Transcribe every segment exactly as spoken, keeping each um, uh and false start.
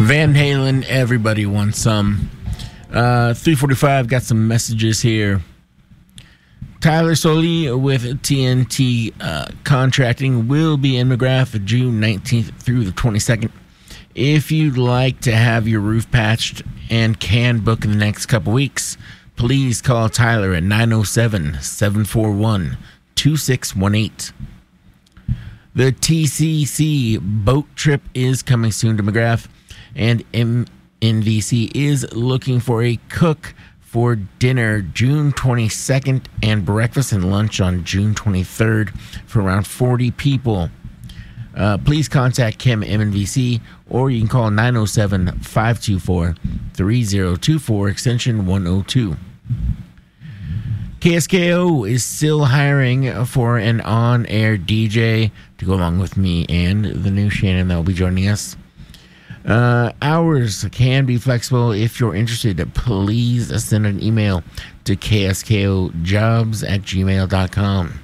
Van Halen, everybody wants some. Uh, three forty-five, got some messages here. Tyler Soley with T N T uh, Contracting will be in McGrath June nineteenth through the twenty-second. If you'd like to have your roof patched and can book in the next couple weeks, please call Tyler at nine oh seven, seven four one, two six one eight. The T C C boat trip is coming soon to McGrath, and M N V C is looking for a cook for dinner June twenty-second and breakfast and lunch on June twenty-third for around forty people. Uh, please contact Kim M N V C, or you can call nine oh seven, five two four, three oh two four, extension one oh two. K S K O is still hiring for an on-air D J to go along with me and the new Shannon that will be joining us. Uh, hours can be flexible. If you're interested, please send an email to k s k o jobs at gmail dot com.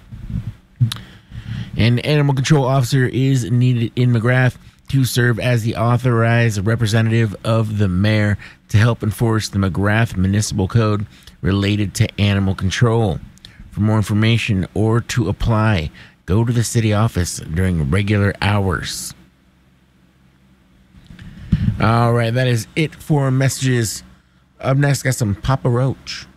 An animal control officer is needed in McGrath to serve as the authorized representative of the mayor to help enforce the McGrath Municipal Code related to animal control. For more information or to apply, go to the city office during regular hours. All right, that is it for messages. Up next, got some Papa Roach.